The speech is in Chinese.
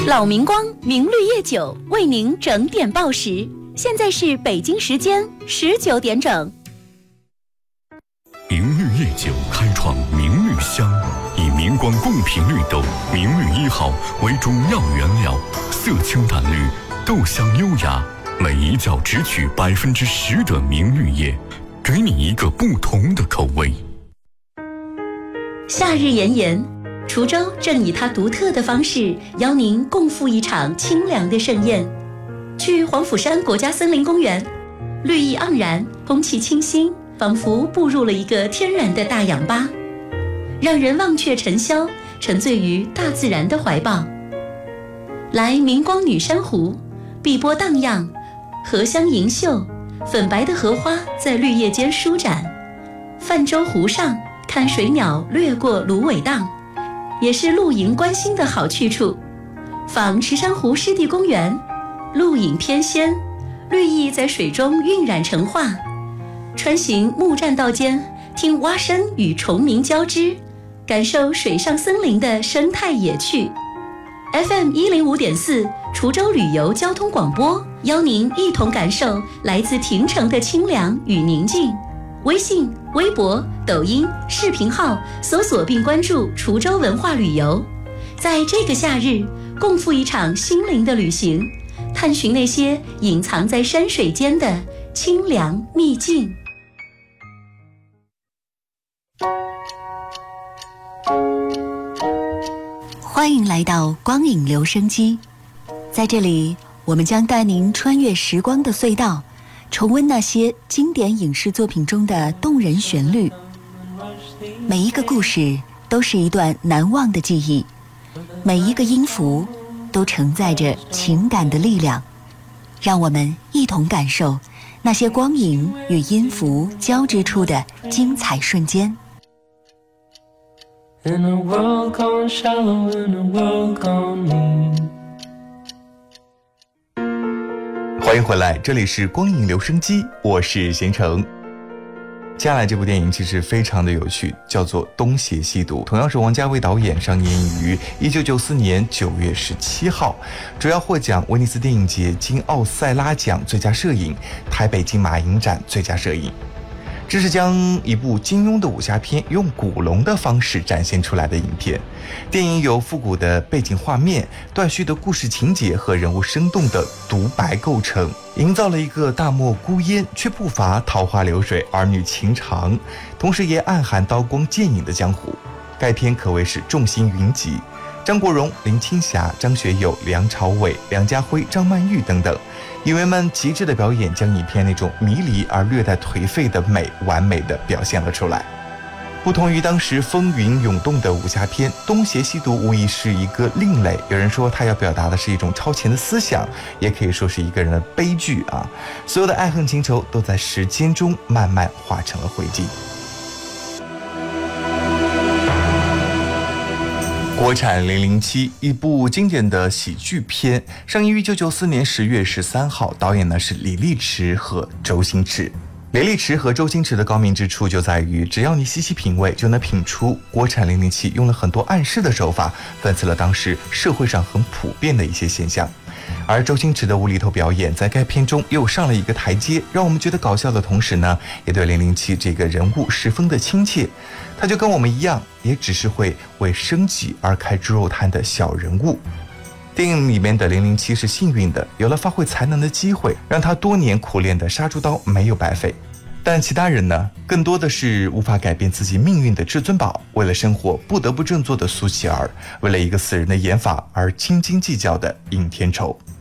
老明光明绿叶酒为您整点报时，现在是北京时间19点整。 明绿叶酒开创明绿香，以明光贡品绿豆明绿1号为主要原料，色清淡绿，豆香优雅，每一角只取10%的明绿叶，给你一个不同的口味。 夏日炎炎，滁州正以它独特的方式邀您共赴一场清凉的盛宴。去黄甫山国家森林公园，绿意盎然，空气清新，仿佛步入了一个天然的大氧吧，让人忘却尘嚣，沉醉于大自然的怀抱。来明光女珊瑚，碧波荡漾，荷香盈袖，粉白的荷花在绿叶间舒展。泛舟湖上，看水鸟掠过芦苇荡，也是露营观星的好去处。访池珊瑚湿地公园，露影翩跹，绿意在水中晕染成画。穿行木栈道间，听蛙声与虫鸣交织，感受水上森林的生态野趣。FM 105.4滁州旅游交通广播，邀您一同感受来自亭城的清凉与宁静。微信、微博、抖音、视频号搜索并关注滁州文化旅游，在这个夏日，共赴一场心灵的旅行，探寻那些隐藏在山水间的清凉秘境。 欢迎来到光影留声机，在这里，我们将带您穿越时光的隧道，重温那些经典影视作品中的动人旋律。每一个故事都是一段难忘的记忆，每一个音符都承载着情感的力量。让我们一同感受那些光影与音符交织出的精彩瞬间。 In a world gone shallow, in a world gone mean。 欢迎回来，这里是光影留声机，我是贤成。接下来这部电影其实非常的有趣，叫做《东邪西毒》，同样是王家卫导演，上映于1994年9月17号，主要获奖威尼斯电影节金奥赛拉奖最佳摄影，台北金马影展最佳摄影。这是将一部金庸的武侠片用古龙的方式展现出来的影片。电影有复古的背景画面、断续的故事情节和人物生动的独白构成，营造了一个大漠孤烟却不乏桃花流水、儿女情长，同时也暗含刀光剑影的江湖。该片可谓是众星云集，张国荣、林青霞、张学友、梁朝伟、梁家辉、张曼玉等等演员们极致的表演，将影片那种迷离而略带颓废的美完美的表现了出来。不同于当时风云涌动的武侠片，《东邪西毒》无疑是一个另类。有人说它要表达的是一种超前的思想，也可以说是一个人的悲剧啊！所有的爱恨情仇都在时间中慢慢化成了灰烬。国产《007》，一部经典的喜剧片，上映于1994年10月13号，导演呢是李力持和周星驰。李力持和周星驰的高明之处就在于，只要你细细品味，就能品出国产《007》用了很多暗示的手法，讽刺了当时社会上很普遍的一些现象。而周星驰的无厘头表演在该片中又上了一个台阶，让我们觉得搞笑的同时呢，也对007这个人物十分的亲切。他就跟我们一样，也只是会为生计而开猪肉摊的小人物。电影里面的007是幸运的，有了发挥才能的机会，让他多年苦练的杀猪刀没有白费。但其他人呢，更多的是无法改变自己命运的至尊宝，为了生活不得不振作的苏乞儿，为了一个死人的演法而斤斤计较的尹天仇。